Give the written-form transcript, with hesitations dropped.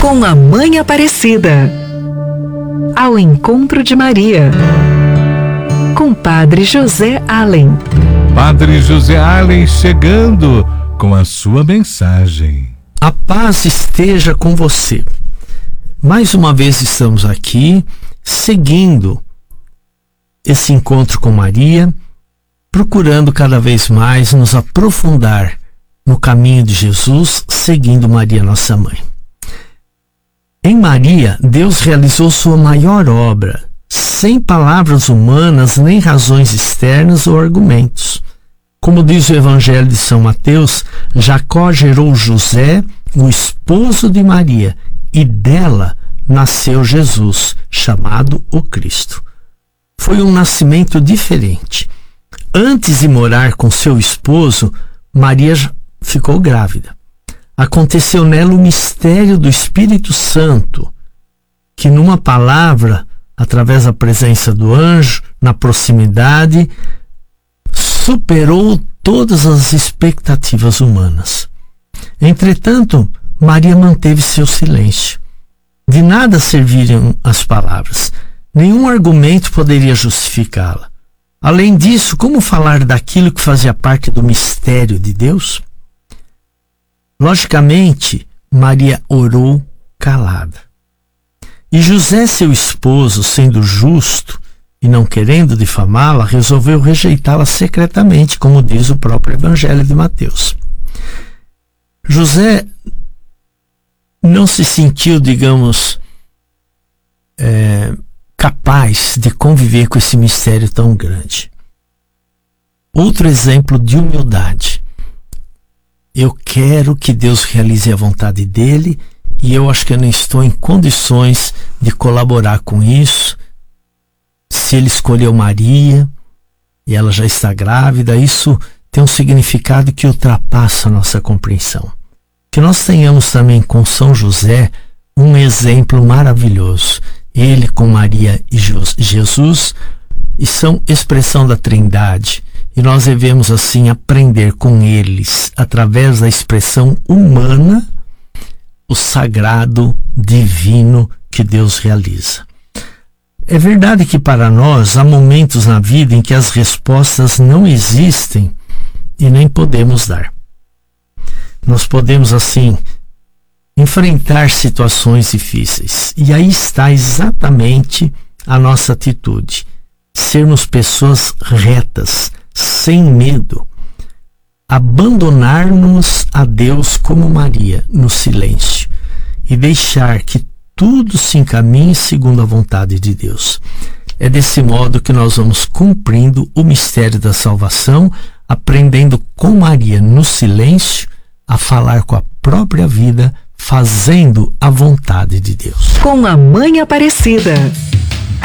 Com a Mãe Aparecida. Ao encontro de Maria. Com Padre José Allen. Padre José Allen chegando com a sua mensagem. A paz esteja com você. Mais uma vez estamos aqui, seguindo esse encontro com Maria, procurando cada vez mais nos aprofundar no caminho de Jesus, seguindo Maria, nossa mãe. Em Maria, Deus realizou sua maior obra, sem palavras humanas, nem razões externas ou argumentos. Como diz o Evangelho de São Mateus, Jacó gerou José, o esposo de Maria, e dela nasceu Jesus, chamado o Cristo. Foi um nascimento diferente. Antes de morar com seu esposo, Maria ficou grávida. Aconteceu nela o mistério do Espírito Santo, que numa palavra, através da presença do anjo, na proximidade, superou todas as expectativas humanas. Entretanto, Maria manteve seu silêncio. De nada serviriam as palavras. Nenhum argumento poderia justificá-la. Além disso, como falar daquilo que fazia parte do mistério de Deus? Logicamente, Maria orou calada. E José, seu esposo, sendo justo e não querendo difamá-la, resolveu rejeitá-la secretamente, como diz o próprio Evangelho de Mateus. José não se sentiu, digamos, capaz de conviver com esse mistério tão grande. Outro exemplo de humildade. Eu quero que Deus realize a vontade dele e eu acho que eu não estou em condições de colaborar com isso. Se ele escolheu Maria e ela já está grávida, isso tem um significado que ultrapassa a nossa compreensão. Que nós tenhamos também com São José um exemplo maravilhoso. Ele com Maria e Jesus e são expressão da Trindade. E nós devemos assim aprender com eles, através da expressão humana, o sagrado divino que Deus realiza. É verdade que para nós há momentos na vida em que as respostas não existem e nem podemos dar. Nós podemos assim enfrentar situações difíceis. E aí está exatamente a nossa atitude. Sermos pessoas retas, sem medo. Abandonar-nos a Deus como Maria, no silêncio. E deixar que tudo se encaminhe segundo a vontade de Deus. É desse modo que nós vamos cumprindo o mistério da salvação, aprendendo com Maria, no silêncio, a falar com a própria vida, fazendo a vontade de Deus. Com a Mãe Aparecida.